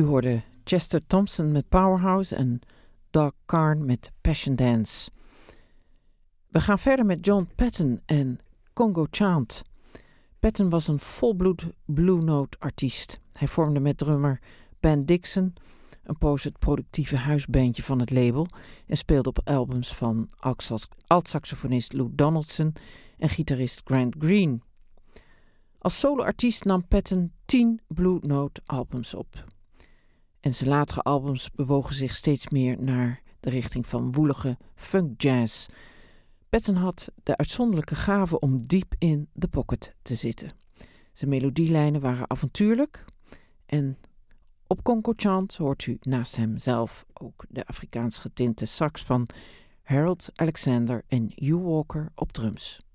U hoorde Chester Thompson met Powerhouse en Doug Carn met Passion Dance. We gaan verder met John Patton en Congo Chant. Patton was een volbloed Blue Note artiest. Hij vormde met drummer Ben Dixon een poos het productieve huisbandje van het label en speelde op albums van alt-saxofonist Lou Donaldson en gitarist Grant Green. Als soloartiest nam Patton 10 Blue Note albums op. En zijn latere albums bewogen zich steeds meer naar de richting van woelige funk jazz. Patton had de uitzonderlijke gave om diep in de pocket te zitten. Zijn melodielijnen waren avontuurlijk en op Congo Chant hoort u naast hem zelf ook de Afrikaans getinte sax van Harold Alexander en Hugh Walker op drums.